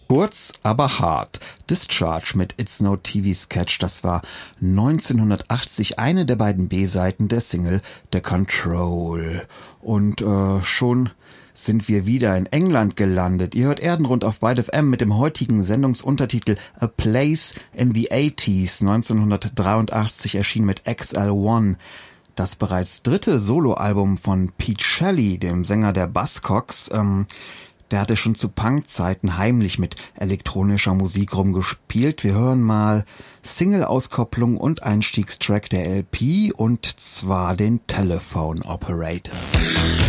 Kurz, aber hart. Discharge mit It's No TV Sketch, das war 1980 eine der beiden B-Seiten der Single The Control. Und schon sind wir wieder in England gelandet. Ihr hört Erdenrund auf Byte FM mit dem heutigen Sendungsuntertitel A Place in the 80s. 1983 erschien mit XL1. Das bereits dritte Soloalbum von Pete Shelley, dem Sänger der Buzzcocks. Der hatte schon zu Punk-Zeiten heimlich mit elektronischer Musik rumgespielt. Wir hören mal Single-Auskopplung und Einstiegstrack der LP, und zwar den Telephone Operator.